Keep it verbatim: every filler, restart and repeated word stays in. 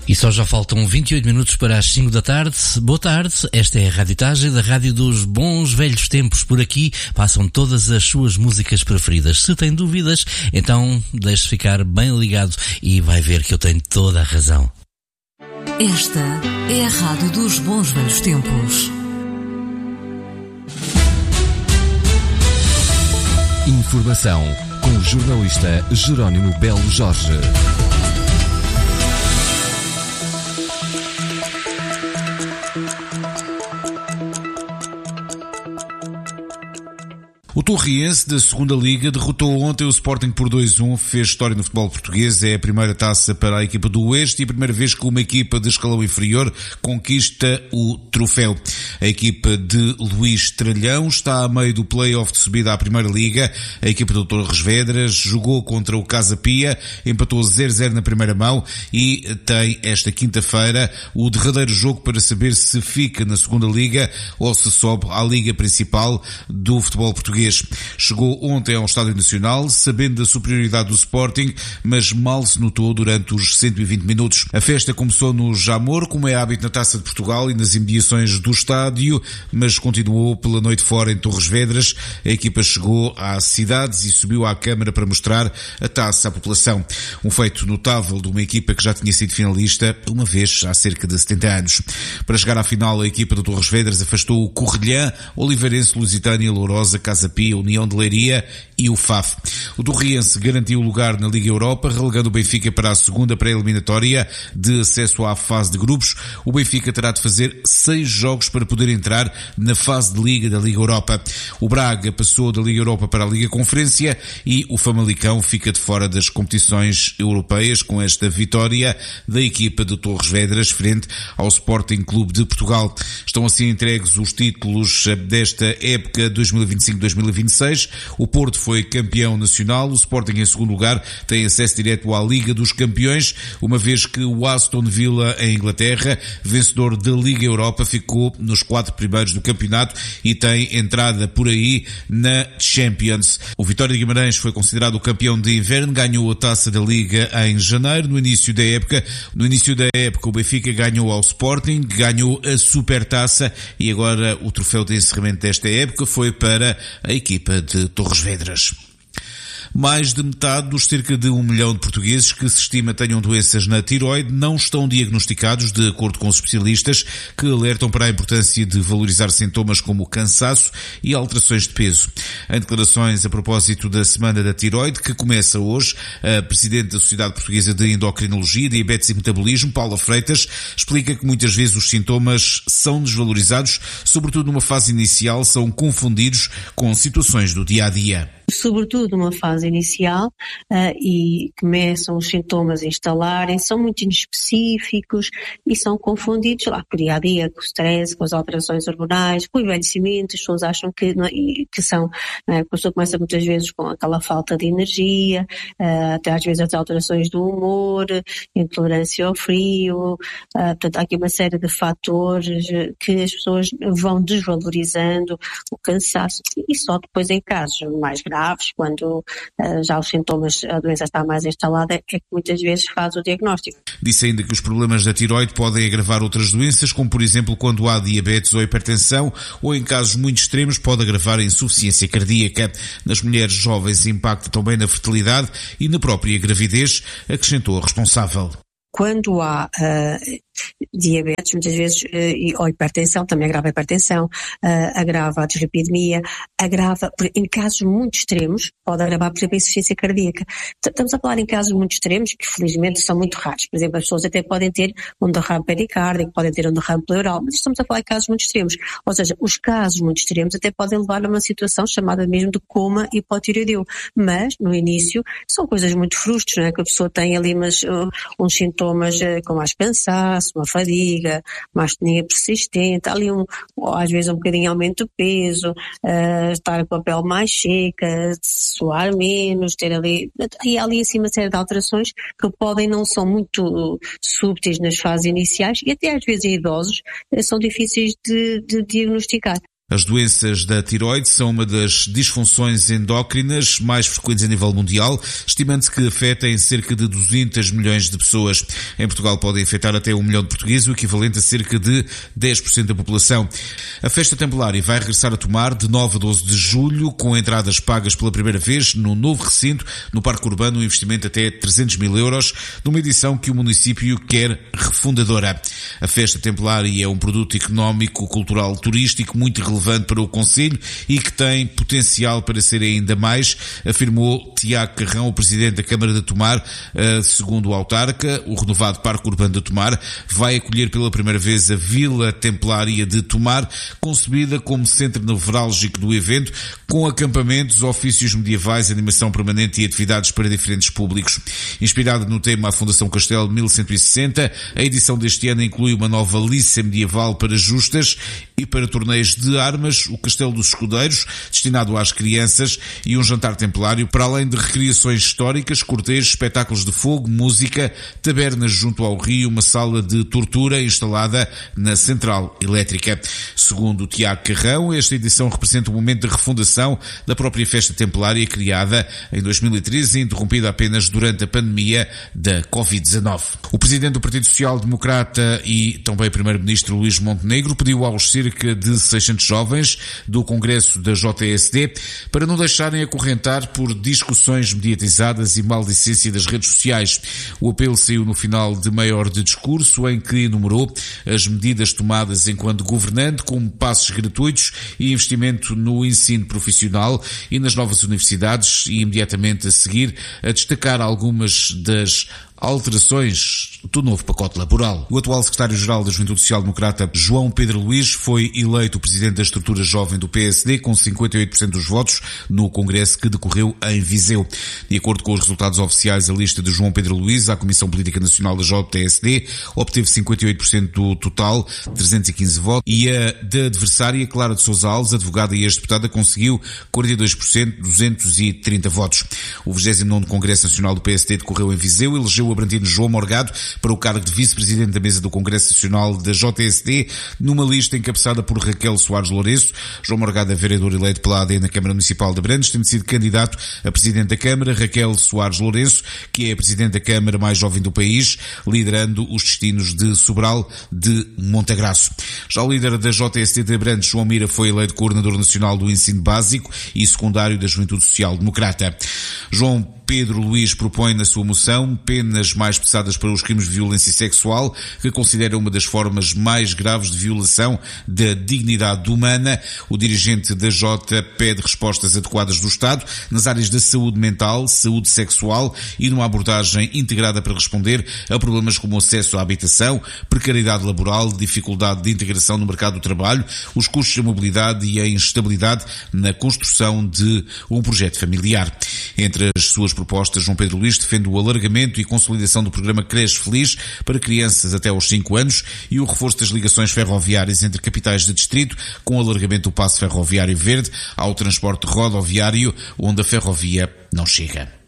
E só já faltam vinte e oito minutos para as cinco da tarde. Boa tarde, esta é a Radiotagem da Rádio dos Bons Velhos Tempos. Por aqui passam todas as suas músicas preferidas. Se tem dúvidas, então deixe-se ficar bem ligado e vai ver que eu tenho toda a razão. Esta é a Rádio dos Bons Velhos Tempos. Informação com o jornalista Jerónimo Belo Jorge. O Torriense, da segunda Liga, derrotou ontem o Sporting por dois a um, fez história no futebol português, é a primeira taça para a equipa do Oeste e a primeira vez que uma equipa de escalão inferior conquista o troféu. A equipa de Luís Tralhão está a meio do play-off de subida à Primeira Liga. A equipa do Torres Vedras jogou contra o Casa Pia, empatou zero a zero na primeira mão e tem esta quinta-feira o derradeiro jogo para saber se fica na segunda Liga ou se sobe à Liga Principal do futebol português. Chegou ontem ao Estádio Nacional, sabendo da superioridade do Sporting, mas mal se notou durante os cento e vinte minutos. A festa começou no Jamor, como é hábito na Taça de Portugal e nas imediações do estádio, mas continuou pela noite fora em Torres Vedras. A equipa chegou às cidades e subiu à Câmara para mostrar a taça à população. Um feito notável de uma equipa que já tinha sido finalista uma vez há cerca de setenta anos. Para chegar à final, a equipa de Torres Vedras afastou o Correlhã, Oliveirense, Lusitânia, Lourosa, Casa Pia, União de Leiria e o F A F. O Torriense garantiu o lugar na Liga Europa, relegando o Benfica para a segunda pré-eliminatória de acesso à fase de grupos. O Benfica terá de fazer seis jogos para poder entrar na fase de Liga da Liga Europa. O Braga passou da Liga Europa para a Liga Conferência e o Famalicão fica de fora das competições europeias com esta vitória da equipa de Torres Vedras frente ao Sporting Clube de Portugal. Estão assim entregues os títulos desta época dois mil e vinte e cinco dois mil e vinte e seis. O Porto foi campeão nacional, o Sporting em segundo lugar tem acesso direto à Liga dos Campeões, uma vez que o Aston Villa em Inglaterra, vencedor da Liga Europa, ficou nos quatro primeiros do campeonato e tem entrada por aí na Champions. O Vitória de Guimarães foi considerado o campeão de inverno, ganhou a Taça da Liga em janeiro, no início da época. No início da época o Benfica ganhou ao Sporting, ganhou a Supertaça e agora o troféu de encerramento desta época foi para a equipa de Torres Vedras. Mais de metade dos cerca de um milhão de portugueses que se estima tenham doenças na tiroide não estão diagnosticados, de acordo com os especialistas, que alertam para a importância de valorizar sintomas como cansaço e alterações de peso. Em declarações a propósito da Semana da Tiroide, que começa hoje, a Presidente da Sociedade Portuguesa de Endocrinologia, Diabetes e Metabolismo, Paula Freitas, explica que muitas vezes os sintomas são desvalorizados, sobretudo numa fase inicial, são confundidos com situações do dia-a-dia. Sobretudo numa fase inicial uh, e começam os sintomas a instalarem, são muito inespecíficos e são confundidos lá com o dia-a-dia, com o stress, com as alterações hormonais, com o envelhecimento. As pessoas acham que, não, que são, uh, a pessoa começa muitas vezes com aquela falta de energia, uh, até às vezes as alterações do humor, intolerância ao frio, uh, portanto há aqui uma série de fatores que as pessoas vão desvalorizando, o cansaço, e só depois em casos mais graves, quando uh, já os sintomas, a doença está mais instalada, é que muitas vezes faz o diagnóstico. Disse ainda que os problemas da tiroide podem agravar outras doenças, como por exemplo quando há diabetes ou hipertensão, ou em casos muito extremos pode agravar a insuficiência cardíaca. Nas mulheres jovens impacta também na fertilidade e na própria gravidez, acrescentou a responsável. Quando há uh, diabetes, muitas vezes, uh, ou hipertensão, também agrava a hipertensão, uh, agrava a dislipidemia, agrava, em casos muito extremos, pode agravar, por exemplo, a insuficiência cardíaca. Estamos a falar em casos muito extremos, que felizmente são muito raros. Por exemplo, as pessoas até podem ter um derrame pericárdico, podem ter um derrame pleural, mas estamos a falar em casos muito extremos. Ou seja, os casos muito extremos até podem levar a uma situação chamada mesmo de coma hipotireoideu. Mas, no início, são coisas muito frustras, não é? Que a pessoa tem ali umas, uh, uns sintomas com mais cansaço, uma fadiga, uma astenia persistente, ali um, às vezes um bocadinho aumento de peso, uh, estar com a pele mais seca, suar menos, ter ali, e ali assim uma série de alterações que podem, não são muito súbeis nas fases iniciais e até às vezes em idosos são difíceis de, de diagnosticar. As doenças da tiroide são uma das disfunções endócrinas mais frequentes a nível mundial, estimando-se que afetem cerca de duzentos milhões de pessoas. Em Portugal podem afetar até um milhão de portugueses, o equivalente a cerca de dez por cento da população. A festa templária vai regressar a Tomar de nove a doze de julho, com entradas pagas pela primeira vez no novo recinto, no Parque Urbano, um investimento até trezentos mil euros, numa edição que o município quer refundadora. A festa templária é um produto económico, cultural, turístico muito relevante para o concelho e que tem potencial para ser ainda mais, afirmou Tiago Carrão, o presidente da Câmara de Tomar. Segundo o autarca, o renovado Parque Urbano de Tomar vai acolher pela primeira vez a Vila Templária de Tomar, concebida como centro nevrálgico do evento, com acampamentos, ofícios medievais, animação permanente e atividades para diferentes públicos. Inspirado no tema A Fundação Castelo mil cento e sessenta, a edição deste ano inclui uma nova liça medieval para justas e para torneios de armas, o Castelo dos Escudeiros, destinado às crianças, e um jantar templário, para além de recriações históricas, cortejos, espetáculos de fogo, música, tabernas junto ao rio, uma sala de tortura instalada na central elétrica. Segundo o Tiago Carrão, esta edição representa um momento de refundação da própria festa templária, criada em dois mil e treze e interrompida apenas durante a pandemia da covid dezanove. O presidente do Partido Social Democrata e também primeiro-ministro Luís Montenegro pediu aos cerca de seiscentos jovens do Congresso da J S D para não deixarem acorrentar por discussões mediatizadas e maldicência das redes sociais. O apelo saiu no final de meia hora de discurso, em que enumerou as medidas tomadas enquanto governante, como passos gratuitos e investimento no ensino profissional e nas novas universidades, e imediatamente a seguir a destacar algumas das alterações do novo pacote laboral. O atual secretário-geral da Juventude Social Democrata, João Pedro Luís, foi eleito o presidente da estrutura jovem do P S D com cinquenta e oito por cento dos votos no congresso que decorreu em Viseu. De acordo com os resultados oficiais, a lista de João Pedro Luís à Comissão Política Nacional da J S D obteve cinquenta e oito por cento do total, trezentos e quinze votos, e a da adversária, Clara de Sousa Alves, advogada e ex-deputada, conseguiu quarenta e dois por cento, duzentos e trinta votos. O vigésimo nono Congresso Nacional do P S D decorreu em Viseu, elegeu o abrantino João Morgado para o cargo de vice-presidente da mesa do Congresso Nacional da J S D, numa lista encabeçada por Raquel Soares Lourenço. João Morgado é vereador eleito pela A D na Câmara Municipal de Abrantes, tendo sido candidato a presidente da Câmara. Raquel Soares Lourenço, que é a presidente da Câmara mais jovem do país, liderando os destinos de Sobral de Montagraço. Já o líder da J S D de Abrantes, João Mira, foi eleito coordenador nacional do ensino básico e secundário da Juventude Social Democrata. João Pedro Luís propõe na sua moção penas mais pesadas para os crimes de violência sexual, que considera uma das formas mais graves de violação da dignidade humana. O dirigente da Jota pede respostas adequadas do Estado nas áreas da saúde mental, saúde sexual e numa abordagem integrada para responder a problemas como acesso à habitação, precariedade laboral, dificuldade de integração no mercado do trabalho, os custos da mobilidade e a instabilidade na construção de um projeto familiar. Entre as suas propostas, João Pedro Luís defende o alargamento e consolidação do programa Cresce Feliz para crianças até aos cinco anos e o reforço das ligações ferroviárias entre capitais de distrito, com o alargamento do passo ferroviário verde ao transporte rodoviário, onde a ferrovia não chega.